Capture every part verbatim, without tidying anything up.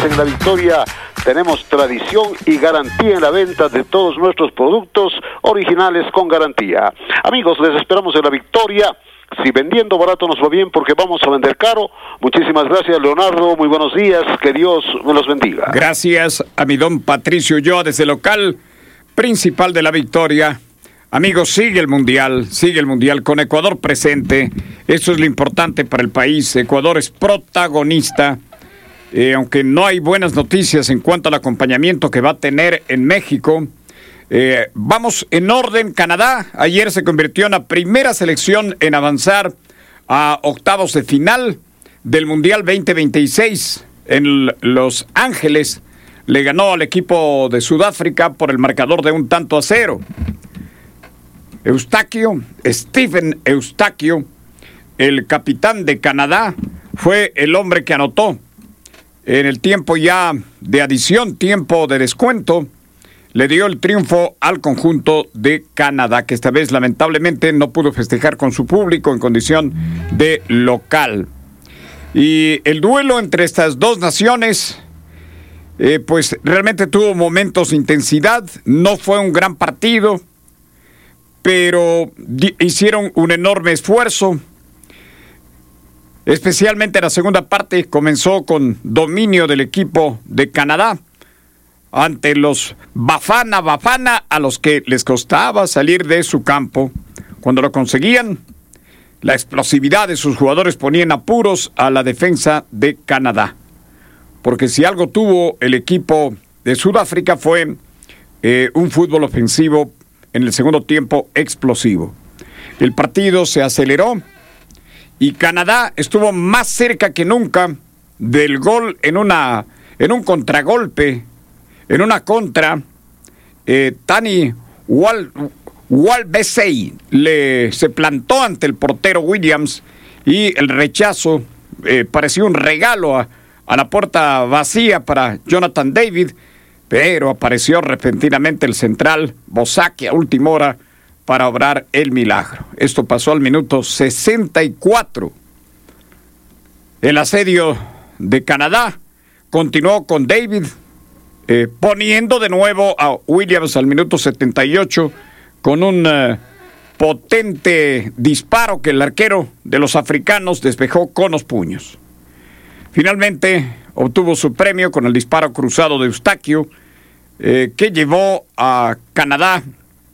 En La Victoria tenemos tradición y garantía en la venta de todos nuestros productos originales con garantía. Amigos, les esperamos en La Victoria. Si vendiendo barato nos va bien porque vamos a vender caro. Muchísimas gracias, Leonardo. Muy buenos días. Que Dios me los bendiga. Gracias a mi don Patricio Ulloa desde el local principal de La Victoria. Amigos, sigue el Mundial, sigue el Mundial con Ecuador presente. Eso es lo importante para el país. Ecuador es protagonista. Eh, aunque no hay buenas noticias en cuanto al acompañamiento que va a tener en México. Eh, vamos en orden. Canadá ayer se convirtió en la primera selección en avanzar a octavos de final del Mundial veinte veintiséis en Los Ángeles. Le ganó al equipo de Sudáfrica por el marcador de un tanto a cero. Eustaquio, Stephen Eustaquio, el capitán de Canadá, fue el hombre que anotó. En el tiempo ya de adición, tiempo de descuento, le dio el triunfo al conjunto de Canadá, que esta vez lamentablemente no pudo festejar con su público en condición de local. Y el duelo entre estas dos naciones, eh, pues realmente tuvo momentos de intensidad, no fue un gran partido, pero di- hicieron un enorme esfuerzo. Especialmente en la segunda parte comenzó con dominio del equipo de Canadá ante los Bafana Bafana, a los que les costaba salir de su campo. Cuando lo conseguían, la explosividad de sus jugadores ponía en apuros a la defensa de Canadá. Porque si algo tuvo el equipo de Sudáfrica fue eh, un fútbol ofensivo en el segundo tiempo explosivo. El partido se aceleró y Canadá estuvo más cerca que nunca del gol en una en un contragolpe, en una contra. Eh, Tani Wal, Walbesey le se plantó ante el portero Williams y el rechazo eh, pareció un regalo a, a la puerta vacía para Jonathan David, pero apareció repentinamente el central Bosaki a última hora para obrar el milagro. Esto pasó al minuto sesenta y cuatro. El asedio de Canadá continuó con David, eh, poniendo de nuevo a Williams al minuto setenta y ocho con un uh, potente disparo que el arquero de los africanos despejó con los puños. Finalmente obtuvo su premio con el disparo cruzado de Eustaquio, eh, que llevó a Canadá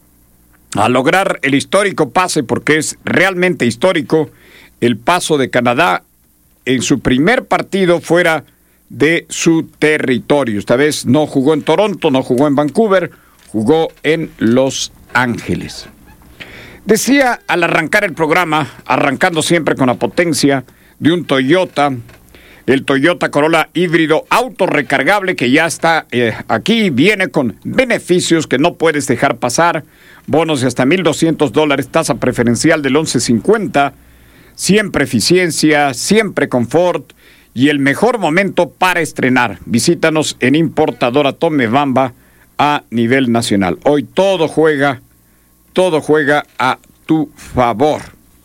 a lograr el histórico pase, porque es realmente histórico el paso de Canadá en su primer partido fuera de su territorio. Esta vez no jugó en Toronto, no jugó en Vancouver, jugó en Los Ángeles. Decía al arrancar el programa, arrancando siempre con la potencia de un Toyota, el Toyota Corolla híbrido autorrecargable que ya está eh, aquí, viene con beneficios que no puedes dejar pasar, bonos de hasta mil doscientos dólares, tasa preferencial del once cincuenta, siempre eficiencia, siempre confort y el mejor momento para estrenar. Visítanos en Importadora Tomebamba a nivel nacional. Hoy todo juega, todo juega a tu favor.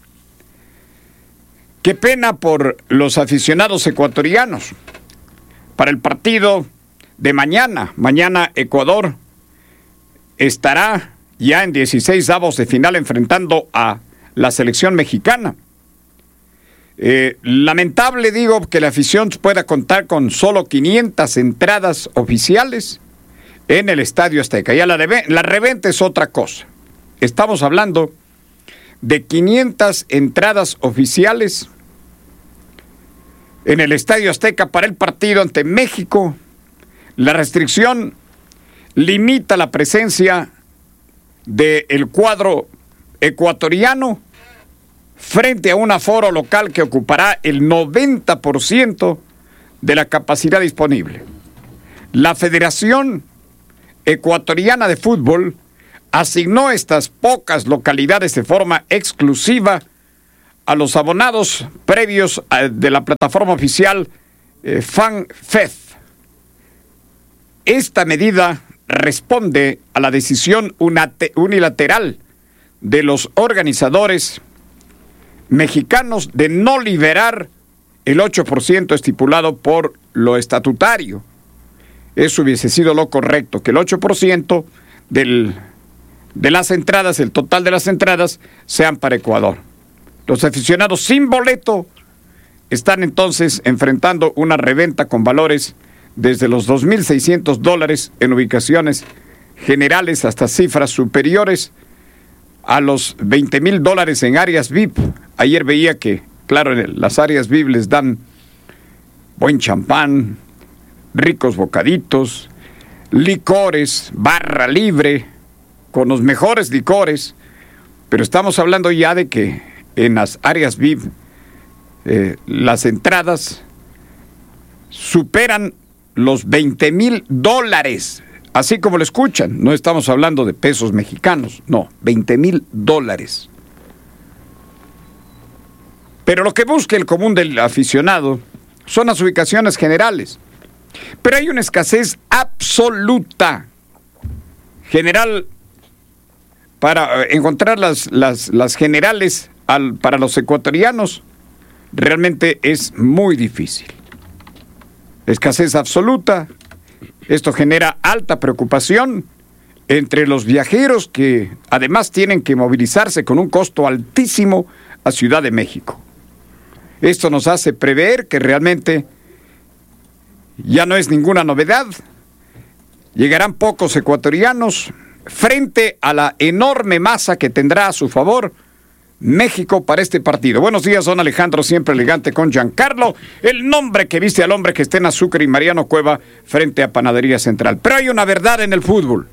Qué pena por los aficionados ecuatorianos. Para el partido de mañana, mañana Ecuador estará ya en dieciséis avos de final enfrentando a la selección mexicana. Eh, lamentable, digo, que la afición pueda contar con solo quinientas entradas oficiales en el Estadio Azteca. Ya la, de, la reventa es otra cosa. Estamos hablando de quinientas entradas oficiales en el Estadio Azteca para el partido ante México. La restricción limita la presencia del cuadro ecuatoriano frente a un aforo local que ocupará el noventa por ciento de la capacidad disponible. La Federación Ecuatoriana de Fútbol asignó estas pocas localidades de forma exclusiva a los abonados previos de la plataforma oficial eh, FanFest. Esta medida responde a la decisión unilateral de los organizadores mexicanos de no liberar el ocho por ciento estipulado por lo estatutario. eso hubiese sido lo correcto, que el ocho por ciento del, de las entradas, el total de las entradas, sean para Ecuador. Los aficionados sin boleto están entonces enfrentando una reventa con valores desde los dos mil seiscientos dólares en ubicaciones generales hasta cifras superiores a los veinte mil dólares en áreas V I P. Ayer veía que, claro, en las áreas V I P les dan buen champán, ricos bocaditos, licores, barra libre, con los mejores licores, pero estamos hablando ya de que en las áreas V I P eh, las entradas superan los veinte mil dólares, así como lo escuchan. No estamos hablando de pesos mexicanos, no, veinte mil dólares. Pero lo que busca el común del aficionado son las ubicaciones generales. Pero hay una escasez absoluta, general, para encontrar las, las, las generales al, para los ecuatorianos. Realmente es muy difícil. Escasez absoluta. Esto genera alta preocupación entre los viajeros que además tienen que movilizarse con un costo altísimo a Ciudad de México. Esto nos hace prever que realmente ya no es ninguna novedad. Llegarán pocos ecuatorianos frente a la enorme masa que tendrá a su favor México para este partido. Buenos días, don Alejandro, siempre elegante con Giancarlo, el nombre que viste al hombre que está en Azúcar y Mariano Cueva frente a Panadería Central. Pero hay una verdad en el fútbol.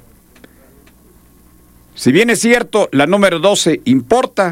Si bien es cierto, la número doce importa,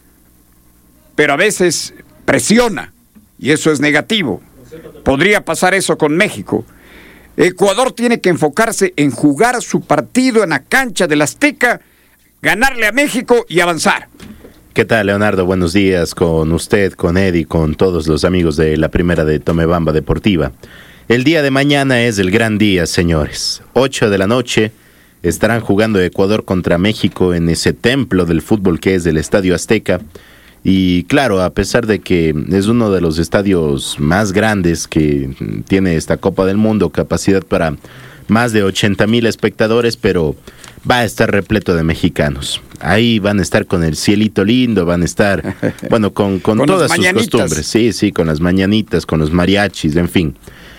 pero a veces presiona, y eso es negativo. Podría pasar eso con México. Ecuador tiene que enfocarse en jugar su partido en la cancha del Azteca, ganarle a México y avanzar. ¿Qué tal, Leonardo? Buenos días con usted, con Eddie, con todos los amigos de la primera de Tomebamba Deportiva. El día de mañana es el gran día, señores. Ocho de la noche estarán jugando Ecuador contra México en ese templo del fútbol que es el Estadio Azteca. Y claro, a pesar de que es uno de los estadios más grandes que tiene esta Copa del Mundo, capacidad para más de ochenta mil espectadores, pero va a estar repleto de mexicanos. Ahí van a estar con el cielito lindo, van a estar, bueno, con, con, con todas sus costumbres. Sí, sí, con las mañanitas, con los mariachis, en fin.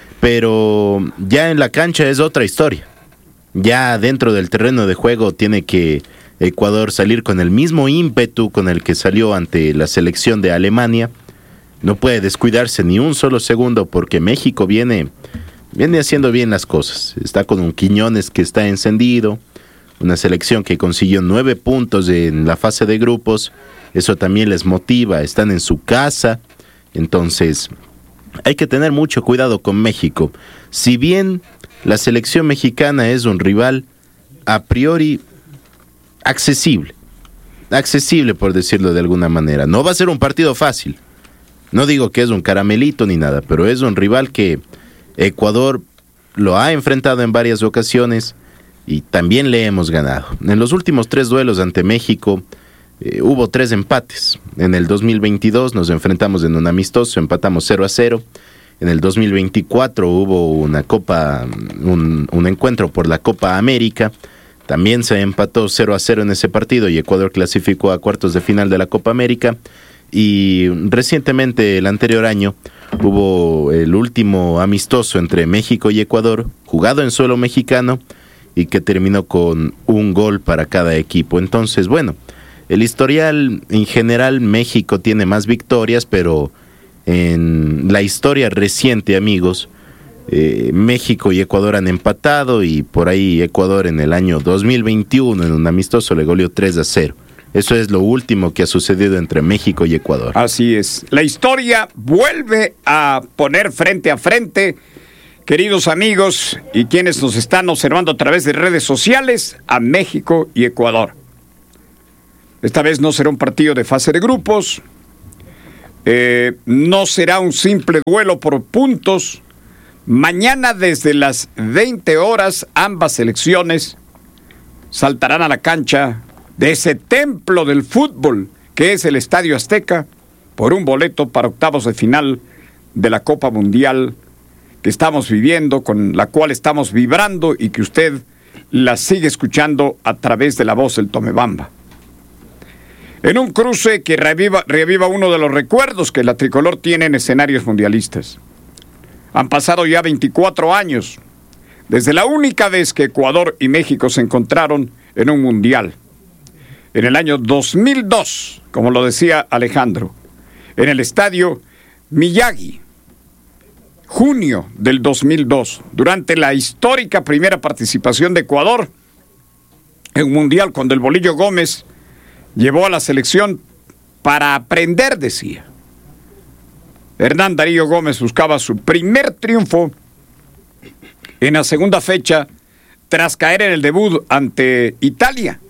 Pero ya en la cancha es otra historia. Ya dentro del terreno de juego tiene que Ecuador salir con el mismo ímpetu con el que salió ante la selección de Alemania. No puede descuidarse ni un solo segundo porque México viene, viene haciendo bien las cosas. Está con un Quiñones que está encendido, una selección que consiguió nueve puntos en la fase de grupos. Eso también les motiva, están en su casa. Entonces hay que tener mucho cuidado con México. Si bien la selección mexicana es un rival a priori accesible, accesible por decirlo de alguna manera. No va a ser un partido fácil. No digo que es un caramelito ni nada, pero es un rival que Ecuador lo ha enfrentado en varias ocasiones y también le hemos ganado. En los últimos tres duelos ante México eh, hubo tres empates. En el dos mil veintidós nos enfrentamos en un amistoso, empatamos cero a cero. En el dos mil veinticuatro hubo una copa, un, un encuentro por la Copa América. También se empató cero a cero en ese partido y Ecuador clasificó a cuartos de final de la Copa América. Y recientemente, el anterior año, hubo el último amistoso entre México y Ecuador, jugado en suelo mexicano y que terminó con un gol para cada equipo. Entonces, bueno, el historial en general, México tiene más victorias, pero en la historia reciente, amigos, Eh, México y Ecuador han empatado y por ahí Ecuador en el año dos mil veintiuno en un amistoso le goleó tres a cero. Eso es lo último que ha sucedido entre México y Ecuador. Así es. La historia vuelve a poner frente a frente, queridos amigos y quienes nos están observando a través de redes sociales, a México y Ecuador. Esta vez no será un partido de fase de grupos, eh, no será un simple duelo por puntos. Mañana desde las veinte horas ambas selecciones saltarán a la cancha de ese templo del fútbol que es el Estadio Azteca por un boleto para octavos de final de la Copa Mundial que estamos viviendo, con la cual estamos vibrando y que usted la sigue escuchando a través de la voz del Tomebamba. En un cruce que reviva, reviva uno de los recuerdos que la tricolor tiene en escenarios mundialistas. Han pasado ya veinticuatro años desde la única vez que Ecuador y México se encontraron en un mundial. En el año dos mil dos, como lo decía Alejandro, en el estadio Miyagi, junio del dos mil dos, durante la histórica primera participación de Ecuador en un mundial, cuando el Bolillo Gómez llevó a la selección para aprender, decía. Hernán Darío Gómez buscaba su primer triunfo en la segunda fecha tras caer en el debut ante Italia.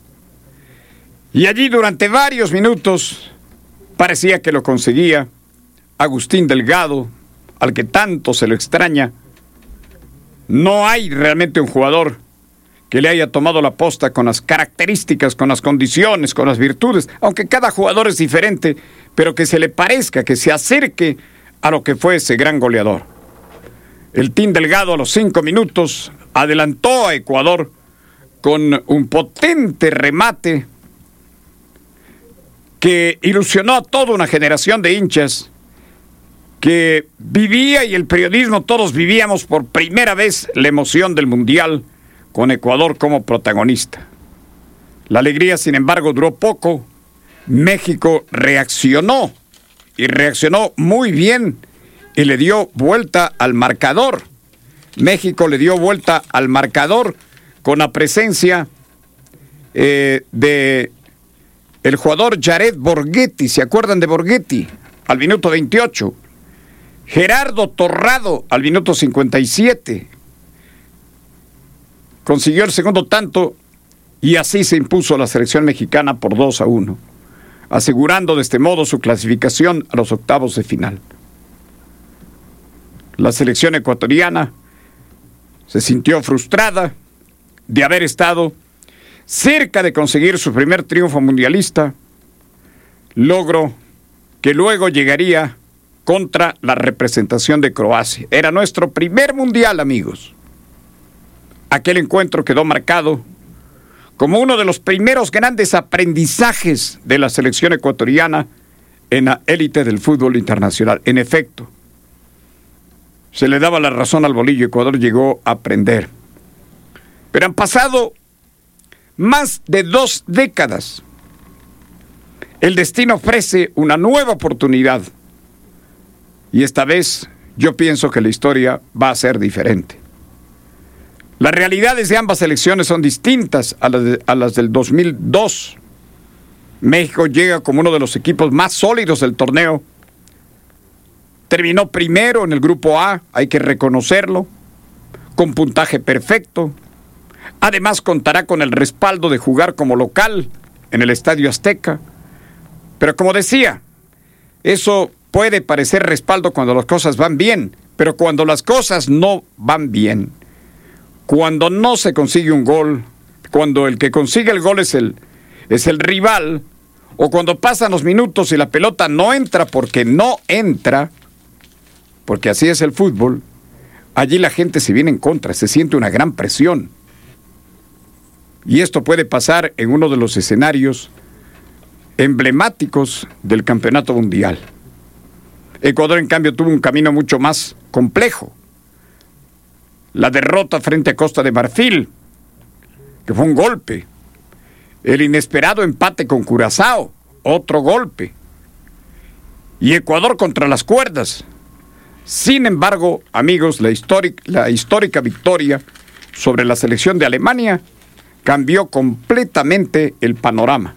Y allí durante varios minutos parecía que lo conseguía. Agustín Delgado, al que tanto se lo extraña, no hay realmente un jugador que le haya tomado la posta con las características, con las condiciones, con las virtudes, aunque cada jugador es diferente, pero que se le parezca, que se acerque a lo que fue ese gran goleador. El Team Delgado a los cinco minutos adelantó a Ecuador con un potente remate que ilusionó a toda una generación de hinchas que vivía, y el periodismo todos vivíamos por primera vez la emoción del Mundial con Ecuador como protagonista. La alegría, sin embargo, duró poco. México reaccionó, y reaccionó muy bien, y le dio vuelta al marcador. México le dio vuelta al marcador con la presencia eh, de el jugador Jared Borghetti. ¿Se acuerdan de Borghetti? Al minuto veintiocho. Gerardo Torrado al minuto cincuenta y siete. Consiguió el segundo tanto y así se impuso la selección mexicana por dos a uno, asegurando de este modo su clasificación a los octavos de final. La selección ecuatoriana se sintió frustrada de haber estado cerca de conseguir su primer triunfo mundialista, logro que luego llegaría contra la representación de Croacia. Era nuestro primer mundial, amigos. Aquel encuentro quedó marcado como uno de los primeros grandes aprendizajes de la selección ecuatoriana en la élite del fútbol internacional. En efecto, se le daba la razón al Bolillo. Ecuador llegó a aprender. Pero han pasado más de dos décadas. El destino ofrece una nueva oportunidad. Y esta vez yo pienso que la historia va a ser diferente. Las realidades de ambas selecciones son distintas a las, de, a las del dos mil dos. México llega como uno de los equipos más sólidos del torneo. Terminó primero en el grupo A, hay que reconocerlo, con puntaje perfecto. Además contará con el respaldo de jugar como local en el Estadio Azteca. Pero como decía, eso puede parecer respaldo cuando las cosas van bien, pero cuando las cosas no van bien, cuando no se consigue un gol, cuando el que consigue el gol es el, es el rival, o cuando pasan los minutos y la pelota no entra porque no entra, porque así es el fútbol, allí la gente se viene en contra, se siente una gran presión. Y esto puede pasar en uno de los escenarios emblemáticos del campeonato mundial. Ecuador, en cambio, tuvo un camino mucho más complejo. La derrota frente a Costa de Marfil, que fue un golpe. El inesperado empate con Curazao, otro golpe. Y Ecuador contra las cuerdas. Sin embargo, amigos, la histórica, la histórica victoria sobre la selección de Alemania cambió completamente el panorama.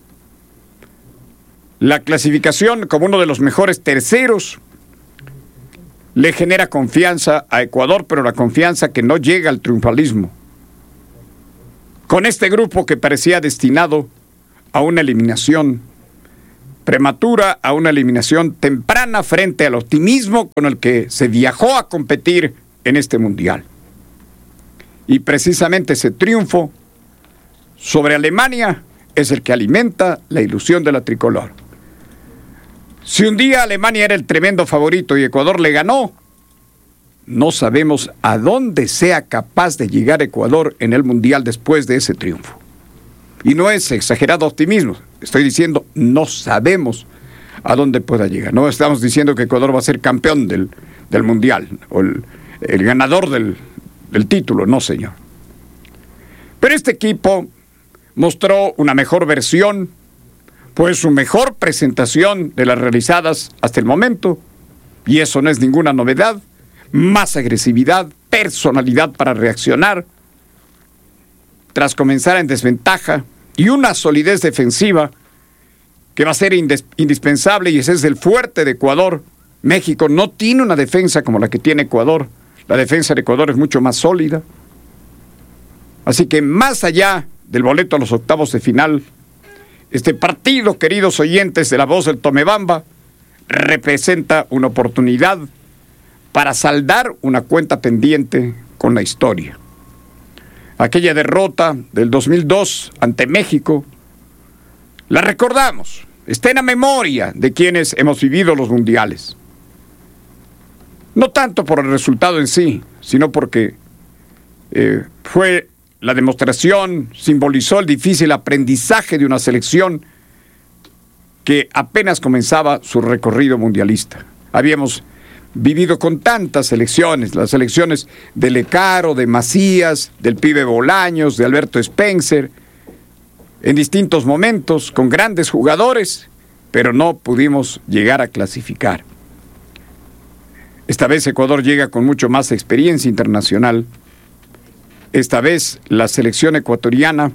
La clasificación como uno de los mejores terceros le genera confianza a Ecuador, pero la confianza que no llega al triunfalismo. Con este grupo que parecía destinado a una eliminación prematura, a una eliminación temprana frente al optimismo con el que se viajó a competir en este mundial. Y precisamente ese triunfo sobre Alemania es el que alimenta la ilusión de la tricolor. Si un día Alemania era el tremendo favorito y Ecuador le ganó, no sabemos a dónde sea capaz de llegar Ecuador en el Mundial después de ese triunfo. Y no es exagerado optimismo, estoy diciendo no sabemos a dónde pueda llegar. No estamos diciendo que Ecuador va a ser campeón del, del Mundial o el, el ganador del, del título, no señor. Pero este equipo mostró una mejor versión, pues su mejor presentación de las realizadas hasta el momento, y eso no es ninguna novedad, más agresividad, personalidad para reaccionar, tras comenzar en desventaja, y una solidez defensiva que va a ser indes- indispensable, y ese es el fuerte de Ecuador. México no tiene una defensa como la que tiene Ecuador, la defensa de Ecuador es mucho más sólida. Así que más allá del boleto a los octavos de final, este partido, queridos oyentes de La Voz del Tomebamba, representa una oportunidad para saldar una cuenta pendiente con la historia. Aquella derrota del dos mil dos ante México, la recordamos, está en la memoria de quienes hemos vivido los mundiales. No tanto por el resultado en sí, sino porque eh, fue la demostración, simbolizó el difícil aprendizaje de una selección que apenas comenzaba su recorrido mundialista. Habíamos vivido con tantas selecciones, las selecciones de Lecaro, de Macías, del pibe Bolaños, de Alberto Spencer, en distintos momentos, con grandes jugadores, pero no pudimos llegar a clasificar. Esta vez Ecuador llega con mucho más experiencia internacional. Esta vez la selección ecuatoriana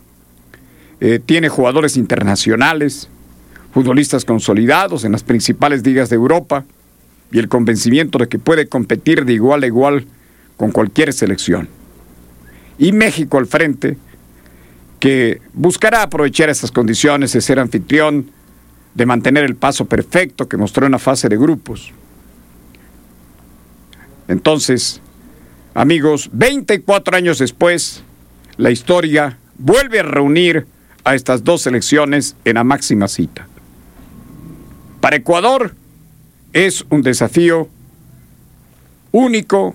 eh, tiene jugadores internacionales, futbolistas consolidados en las principales ligas de Europa, y el convencimiento de que puede competir de igual a igual con cualquier selección. Y México al frente, que buscará aprovechar estas condiciones de ser anfitrión, de mantener el paso perfecto que mostró en la fase de grupos. Entonces, amigos, veinticuatro años después, la historia vuelve a reunir a estas dos selecciones en la máxima cita. Para Ecuador es un desafío único.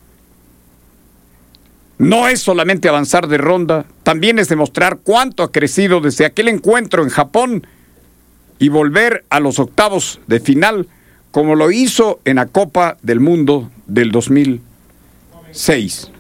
No es solamente avanzar de ronda, también es demostrar cuánto ha crecido desde aquel encuentro en Japón y volver a los octavos de final, como lo hizo en la Copa del Mundo del dos mil seis.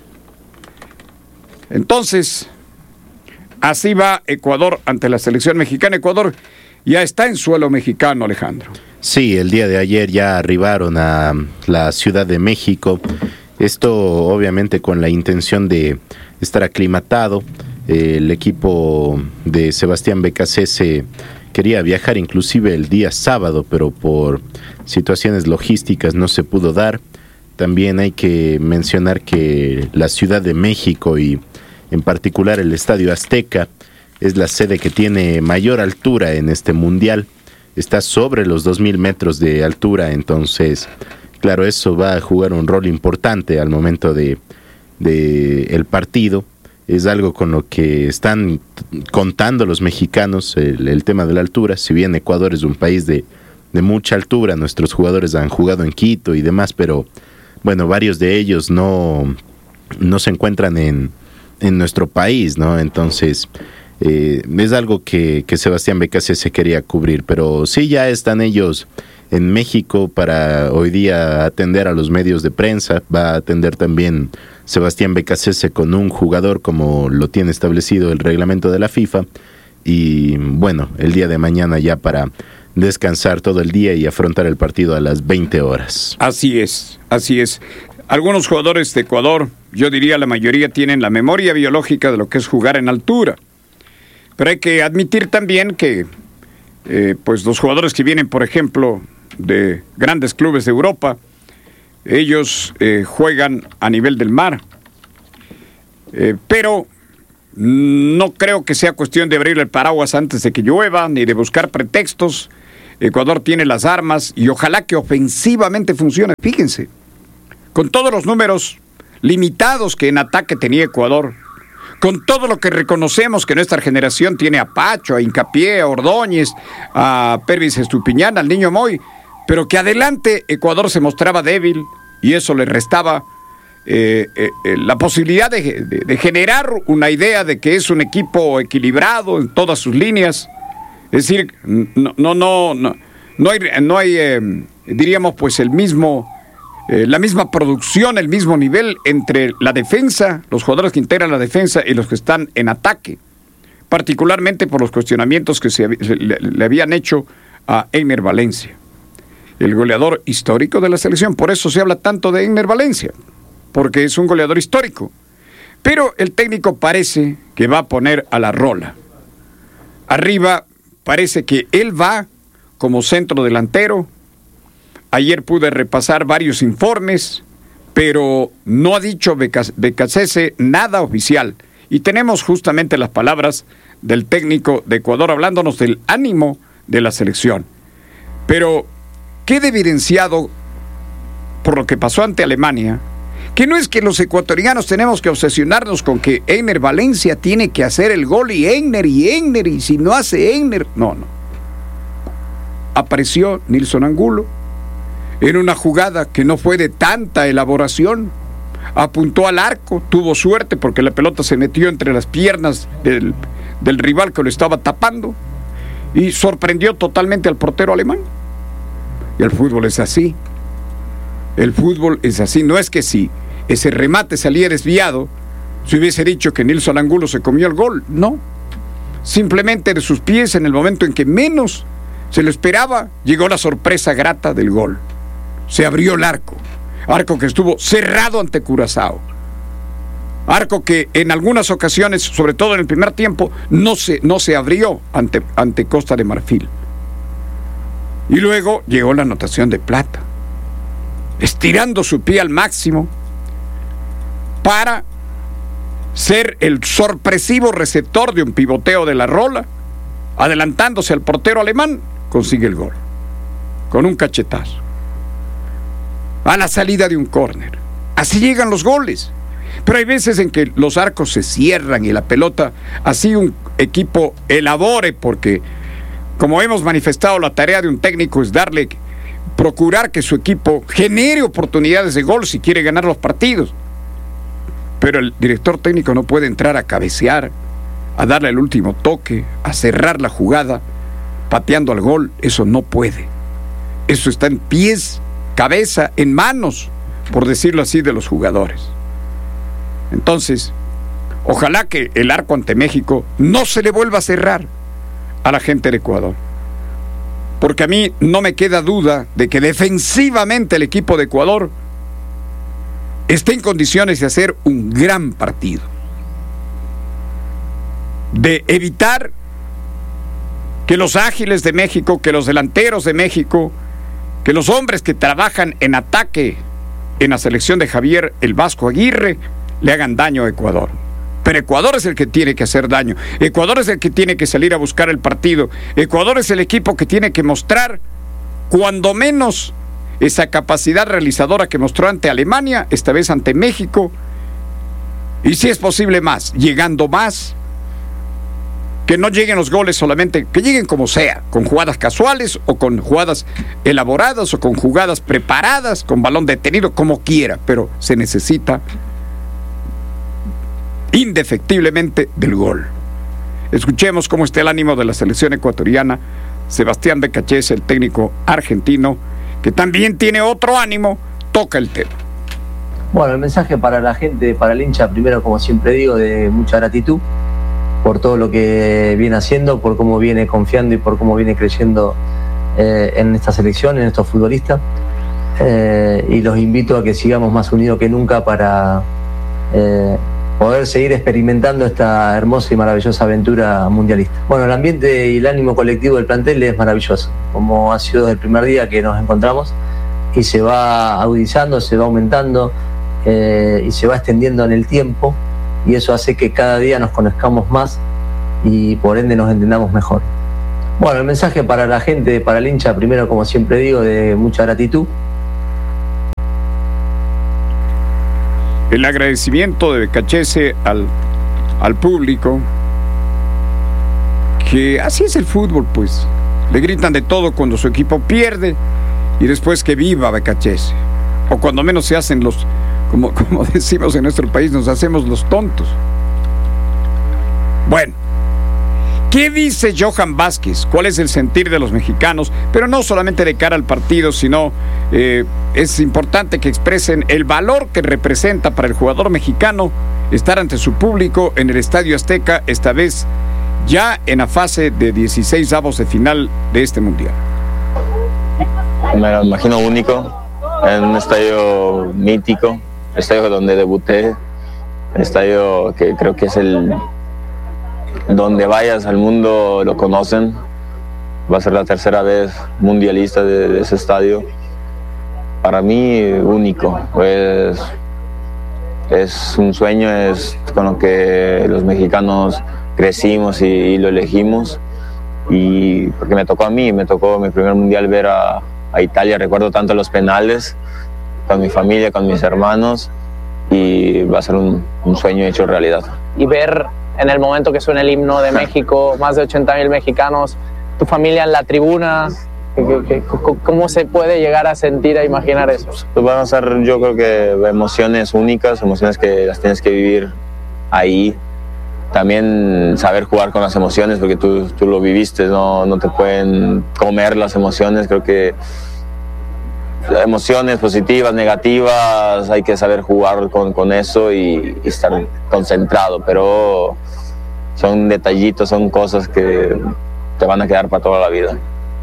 Entonces, así va Ecuador ante la selección mexicana. Ecuador ya está en suelo mexicano, Alejandro. Sí, el día de ayer ya arribaron a la Ciudad de México. Esto obviamente con la intención de estar aclimatado. El equipo de Sebastián Becasese quería viajar inclusive el día sábado, pero por situaciones logísticas no se pudo dar. También hay que mencionar que la Ciudad de México y en particular el Estadio Azteca es la sede que tiene mayor altura en este mundial. Está sobre los dos mil metros de altura, entonces, claro, eso va a jugar un rol importante al momento de, de el partido. Es algo con lo que están contando los mexicanos, el, el tema de la altura. Si bien Ecuador es un país de, de mucha altura, nuestros jugadores han jugado en Quito y demás, pero bueno, varios de ellos no, no se encuentran en, en nuestro país, ¿no? Entonces, eh, es algo que, que Sebastián Becasese quería cubrir, pero sí ya están ellos en México para hoy día atender a los medios de prensa. Va a atender también Sebastián Becasese con un jugador como lo tiene establecido el reglamento de la FIFA, y bueno, el día de mañana ya para descansar todo el día y afrontar el partido a las veinte horas. Así es, así es. Algunos jugadores de Ecuador, yo diría la mayoría, tienen la memoria biológica de lo que es jugar en altura. Pero hay que admitir también que eh, pues los jugadores que vienen, por ejemplo, de grandes clubes de Europa, ellos eh, juegan a nivel del mar. Eh, pero no creo que sea cuestión de abrir el paraguas antes de que llueva, ni de buscar pretextos. Ecuador tiene las armas y ojalá que ofensivamente funcione. Fíjense, con todos los números limitados que en ataque tenía Ecuador, con todo lo que reconocemos que nuestra generación tiene a Pacho, a Hincapié, a Ordóñez, a Pervis Estupiñán, al Niño Moy, pero que adelante Ecuador se mostraba débil, y eso le restaba eh, eh, eh, la posibilidad de, de, de generar una idea de que es un equipo equilibrado en todas sus líneas. Es decir, no, no, no, no, no hay, no hay eh, diríamos, pues el mismo, eh, la misma producción, el mismo nivel entre la defensa, los jugadores que integran la defensa y los que están en ataque, particularmente por los cuestionamientos que se, le, le habían hecho a Einer Valencia, el goleador histórico de la selección. Por eso se habla tanto de Einer Valencia, porque es un goleador histórico. Pero el técnico parece que va a poner a la rola. Arriba parece que él va como centro delantero. Ayer pude repasar varios informes, pero no ha dicho Beccacece nada oficial. Y tenemos justamente las palabras del técnico de Ecuador hablándonos del ánimo de la selección. Pero queda evidenciado por lo que pasó ante Alemania, que no es que los ecuatorianos tenemos que obsesionarnos con que Einer Valencia tiene que hacer el gol y Einer y Einer y si no hace Einer, no, no. Apareció Nilson Angulo en una jugada que no fue de tanta elaboración, apuntó al arco, tuvo suerte porque la pelota se metió entre las piernas del, del rival que lo estaba tapando y sorprendió totalmente al portero alemán. Y el fútbol es así. El fútbol es así. No es que si ese remate salía desviado, se hubiese dicho que Nilson Angulo se comió el gol. No. Simplemente de sus pies, en el momento en que menos se lo esperaba, llegó la sorpresa grata del gol. Se abrió el arco. Arco que estuvo cerrado ante Curazao. Arco que en algunas ocasiones, sobre todo en el primer tiempo, no se, no se abrió ante, ante Costa de Marfil. Y luego llegó la anotación de Plata, estirando su pie al máximo para ser el sorpresivo receptor de un pivoteo de la rola, adelantándose al portero alemán, consigue el gol, con un cachetazo, a la salida de un córner. Así llegan los goles. Pero hay veces en que los arcos se cierran y la pelota, así un equipo elabore, porque como hemos manifestado, la tarea de un técnico es darle, procurar que su equipo genere oportunidades de gol si quiere ganar los partidos. Pero el director técnico no puede entrar a cabecear, a darle el último toque, a cerrar la jugada, pateando al gol. Eso no puede. Eso está en pies, cabeza, en manos, por decirlo así, de los jugadores. Entonces, ojalá que el arco ante México no se le vuelva a cerrar a la gente de Ecuador, porque a mí no me queda duda de que defensivamente el equipo de Ecuador esté en condiciones de hacer un gran partido, de evitar que los ágiles de México, que los delanteros de México, que los hombres que trabajan en ataque en la selección de Javier el Vasco Aguirre le hagan daño a Ecuador. Pero Ecuador es el que tiene que hacer daño. Ecuador es el que tiene que salir a buscar el partido. Ecuador es el equipo que tiene que mostrar, cuando menos, esa capacidad realizadora que mostró ante Alemania, esta vez ante México, y si es posible más, llegando más, que no lleguen los goles solamente, que lleguen como sea, con jugadas casuales o con jugadas elaboradas o con jugadas preparadas, con balón detenido, como quiera, pero se necesita indefectiblemente del gol. Escuchemos cómo está el ánimo de la selección ecuatoriana. Sebastián Beccacece, el técnico argentino, que también tiene otro ánimo, toca el tema. Bueno, el mensaje para la gente, para el hincha, primero, como siempre digo, de mucha gratitud por todo lo que viene haciendo, por cómo viene confiando y por cómo viene creyendo eh, en esta selección, en estos futbolistas, eh, y los invito a que sigamos más unidos que nunca para eh, poder seguir experimentando esta hermosa y maravillosa aventura mundialista. Bueno, el ambiente y el ánimo colectivo del plantel es maravilloso, como ha sido desde el primer día que nos encontramos, y se va agudizando, se va aumentando eh, y se va extendiendo en el tiempo, y eso hace que cada día nos conozcamos más y por ende nos entendamos mejor. Bueno, el mensaje para la gente, para el hincha, primero, como siempre digo, de mucha gratitud. El agradecimiento de Beccacece al, al público, que así es el fútbol, pues. Le gritan de todo cuando su equipo pierde y después que viva Beccacece. O cuando menos se hacen los, como, como decimos en nuestro país, nos hacemos los tontos. Bueno, ¿qué dice Johan Vázquez? ¿Cuál es el sentir de los mexicanos? Pero no solamente de cara al partido, sino eh, es importante que expresen el valor que representa para el jugador mexicano estar ante su público en el Estadio Azteca, esta vez ya en la fase de dieciséis avos de final de este Mundial. Me lo imagino único, en un estadio mítico, estadio donde debuté, estadio que creo que es el... donde vayas al mundo lo conocen. Va a ser la tercera vez mundialista de, de ese estadio. Para mí, único. Pues, es un sueño, es con lo que los mexicanos crecimos y, y lo elegimos. Y porque me tocó a mí, me tocó mi primer mundial ver a, a Italia. Recuerdo tanto los penales con mi familia, con mis hermanos. Y va a ser un, un sueño hecho realidad. Y ver en el momento que suena el himno de México, más de ochenta mil mexicanos, tu familia en la tribuna, ¿qué, qué, ¿cómo se puede llegar a sentir, a imaginar eso? Pues van a ser, yo creo que emociones únicas, emociones que las tienes que vivir ahí. También saber jugar con las emociones, porque tú, tú lo viviste, no, no te pueden comer las emociones. Creo que emociones positivas, negativas, hay que saber jugar con, con eso y, y estar concentrado, pero son detallitos, son cosas que te van a quedar para toda la vida.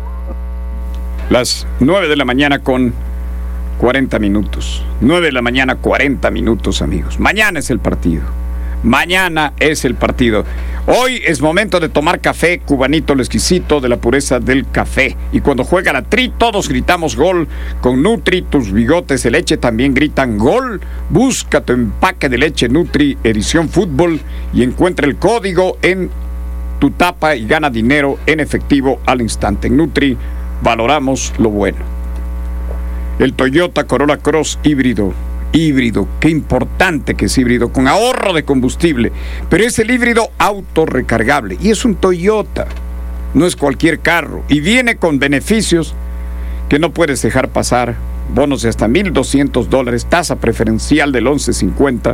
Las nueve de la mañana con cuarenta minutos. nueve de la mañana, cuarenta minutos, amigos. Mañana es el partido. Mañana es el partido. Hoy es momento de tomar café cubanito, lo exquisito de la pureza del café. Y cuando juega la Tri, todos gritamos gol. Con Nutri, tus bigotes de leche también gritan gol. Busca tu empaque de leche Nutri, edición fútbol, y encuentra el código en tu tapa y gana dinero en efectivo al instante. En Nutri valoramos lo bueno. El Toyota Corolla Cross híbrido. Híbrido, qué importante que es híbrido, con ahorro de combustible, pero es el híbrido autorrecargable y es un Toyota, no es cualquier carro, y viene con beneficios que no puedes dejar pasar: bonos de hasta mil doscientos dólares, tasa preferencial del once cincuenta,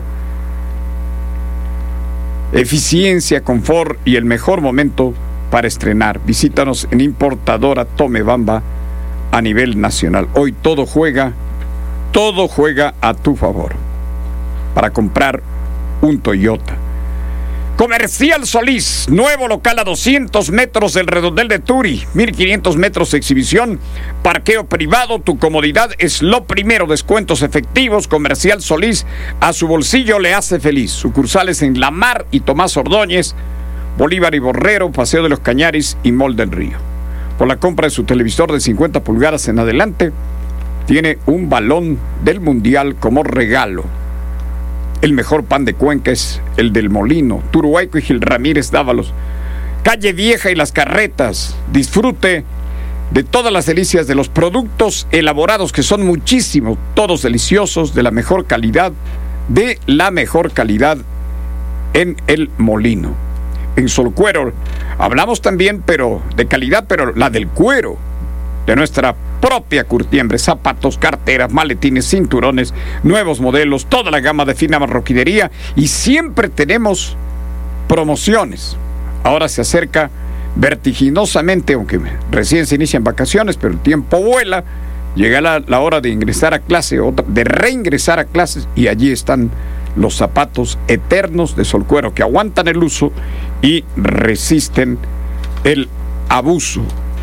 eficiencia, confort y el mejor momento para estrenar. Visítanos en importadora Tomebamba a nivel nacional. Hoy todo juega Todo juega a tu favor para comprar un Toyota. Comercial Solís, nuevo local a doscientos metros del redondel de Turi, mil quinientos metros de exhibición, parqueo privado, tu comodidad es lo primero, descuentos efectivos. Comercial Solís, a su bolsillo le hace feliz. Sucursales en La Mar y Tomás Ordóñez, Bolívar y Borrero, Paseo de los Cañaris y Mall del Río. Por la compra de su televisor de cincuenta pulgadas en adelante, tiene un balón del Mundial como regalo. El mejor pan de Cuenca es el del Molino. Turuaico y Gil Ramírez Dávalos. Calle Vieja y Las Carretas. Disfrute de todas las delicias de los productos elaborados, que son muchísimos, todos deliciosos, de la mejor calidad, de la mejor calidad en el Molino. En Solcuero hablamos también, pero de calidad, pero la del cuero, de nuestra propia curtiembre: zapatos, carteras, maletines, cinturones, nuevos modelos, toda la gama de fina marroquinería, y siempre tenemos promociones. Ahora se acerca vertiginosamente, aunque recién se inician vacaciones, pero el tiempo vuela, llega la, la hora de ingresar a clase, otra, de reingresar a clases, y allí están los zapatos eternos de Solcuero, que aguantan el uso y resisten el abuso.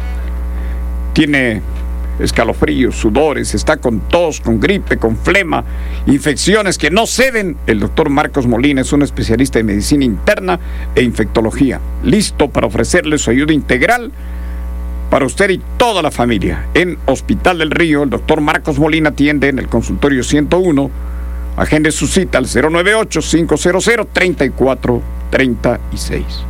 Tiene escalofríos, sudores, está con tos, con gripe, con flema, infecciones que no ceden. El doctor Marcos Molina es un especialista en medicina interna e infectología, listo para ofrecerle su ayuda integral para usted y toda la familia. En Hospital del Río, el doctor Marcos Molina atiende en el consultorio ciento uno. Agende su cita al cero nueve ocho, cinco cero cero, tres cuatro tres seis.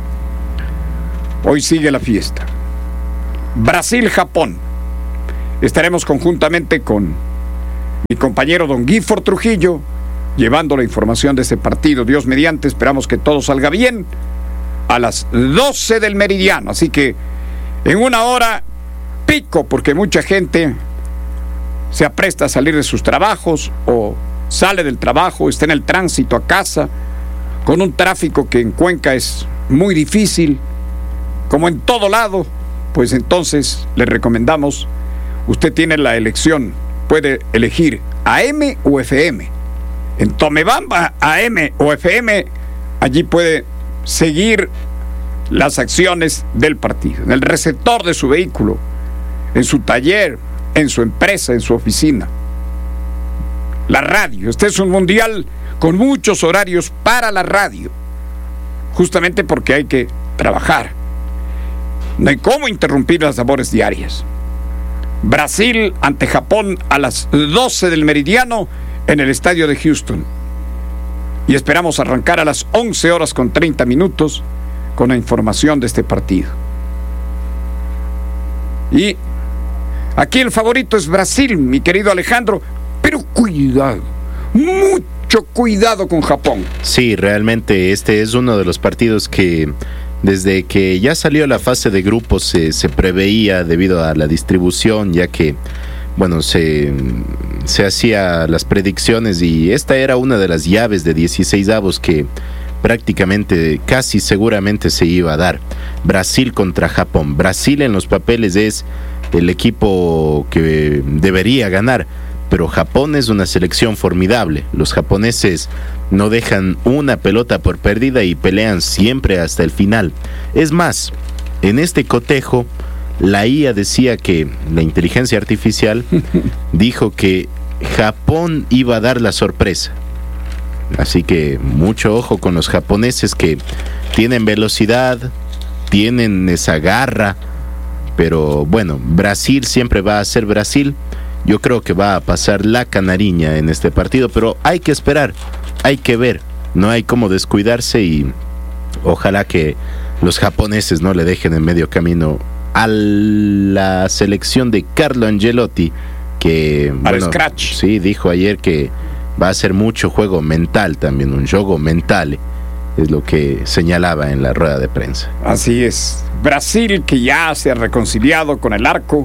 Hoy sigue la fiesta. Brasil-Japón. Estaremos conjuntamente con mi compañero don Gifford Trujillo llevando la información de ese partido. Dios mediante, esperamos que todo salga bien a las doce del meridiano. Así que en una hora pico, porque mucha gente se apresta a salir de sus trabajos o sale del trabajo, está en el tránsito a casa, con un tráfico que en Cuenca es muy difícil, como en todo lado, pues entonces le recomendamos, usted tiene la elección, puede elegir A M o F M. En Tomebamba, A M o F M, allí puede seguir las acciones del partido, en el receptor de su vehículo, en su taller, en su empresa, en su oficina. La radio, este es un mundial con muchos horarios para la radio, justamente porque hay que trabajar. No hay cómo interrumpir las labores diarias. Brasil ante Japón a las doce del meridiano en el estadio de Houston. Y esperamos arrancar a las once horas con treinta minutos con la información de este partido. Y aquí el favorito es Brasil, mi querido Alejandro, pero cuidado, mucho cuidado con Japón. Sí, realmente este es uno de los partidos que desde que ya salió la fase de grupos se, se preveía debido a la distribución, ya que bueno, se, se hacía las predicciones y esta era una de las llaves de dieciséis avos que prácticamente, casi seguramente se iba a dar. Brasil contra Japón. Brasil en los papeles es el equipo que debería ganar, pero Japón es una selección formidable. Los japoneses no dejan una pelota por perdida y pelean siempre hasta el final. Es más, en este cotejo, la I A decía que, la inteligencia artificial, dijo que Japón iba a dar la sorpresa. Así que mucho ojo con los japoneses que tienen velocidad, tienen esa garra, pero bueno, Brasil siempre va a ser Brasil. Yo creo que va a pasar la canariña en este partido, pero hay que esperar, hay que ver, no hay cómo descuidarse y ojalá que los japoneses no le dejen en medio camino a la selección de Carlo Ancelotti, que al bueno, scratch. Sí, dijo ayer que va a ser mucho juego mental también, un juego mental, es lo que señalaba en la rueda de prensa. Así es, Brasil que ya se ha reconciliado con el arco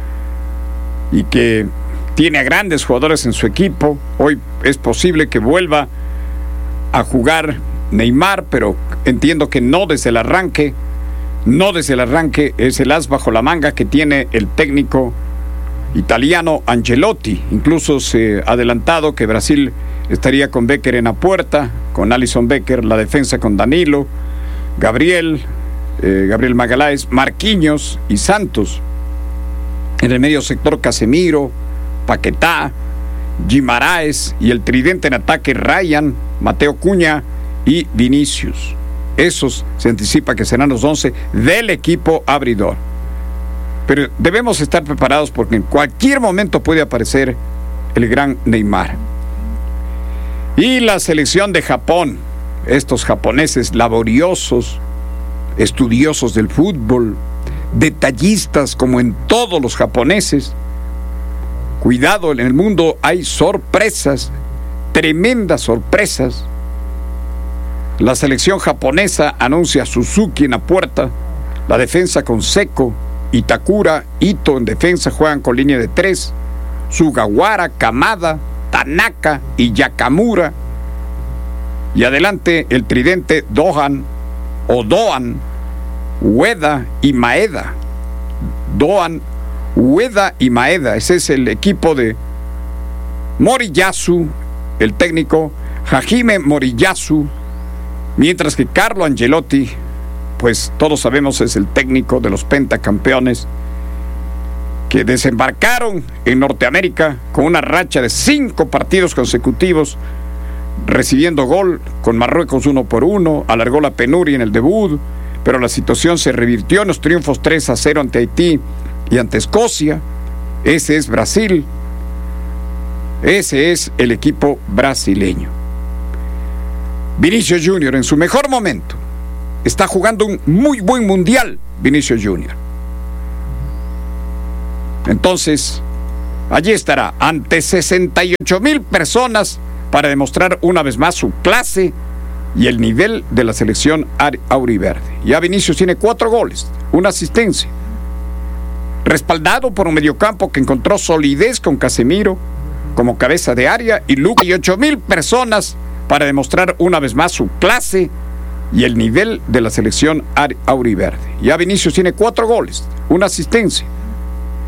y que tiene a grandes jugadores en su equipo. Hoy es posible que vuelva a jugar Neymar, pero entiendo que no desde el arranque, no desde el arranque, es el as bajo la manga que tiene el técnico italiano Ancelotti. Incluso se ha adelantado que Brasil estaría con Becker en la puerta, con Alisson Becker, la defensa con Danilo, Gabriel, eh, Gabriel Magalhães, Marquinhos y Santos. En el medio sector Casemiro, Paquetá, Guimaraes y el tridente en ataque Ryan, Mateo Cunha y Vinicius. Esos se anticipa que serán los once del equipo abridor. Pero debemos estar preparados porque en cualquier momento puede aparecer el gran Neymar. Y la selección de Japón, estos japoneses laboriosos, estudiosos del fútbol, detallistas como en todos los japoneses. Cuidado, en el mundo hay sorpresas, tremendas sorpresas. La selección japonesa anuncia a Suzuki en la puerta, la defensa con Seko, Itakura, Ito en defensa juegan con línea de tres, Sugawara, Kamada, Tanaka y Yakamura. Y adelante el tridente Dohan o Doan, Ueda y Maeda. Doan, Ueda y Maeda. Ese es el equipo de Moriyasu, el técnico Hajime Moriyasu, mientras que Carlo Ancelotti, pues todos sabemos es el técnico de los pentacampeones que desembarcaron en Norteamérica con una racha de cinco partidos consecutivos, recibiendo gol con Marruecos uno por uno, alargó la penuria en el debut, pero la situación se revirtió en los triunfos tres a cero ante Haití y ante Escocia. Ese es Brasil, ese es el equipo brasileño. Vinicius Junior en su mejor momento, está jugando un muy buen mundial, Vinicius Junior. Entonces, allí estará ante sesenta y ocho mil personas para demostrar una vez más su clase y el nivel de la selección auriverde. Ya Vinicius tiene cuatro goles, una asistencia. respaldado por un mediocampo que encontró solidez con Casemiro como cabeza de área y Luka y ocho mil personas para demostrar una vez más su clase y el nivel de la selección auriverde. Ya Vinicius tiene cuatro goles, una asistencia.